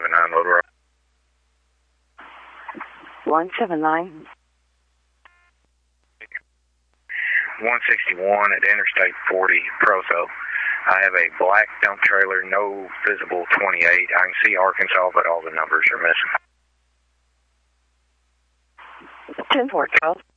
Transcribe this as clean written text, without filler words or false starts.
179 Load Road. 179. 161 at Interstate 40, Proso. I have a black dump trailer, no visible 28. I can see Arkansas, but all the numbers are missing. 10-4, Charles.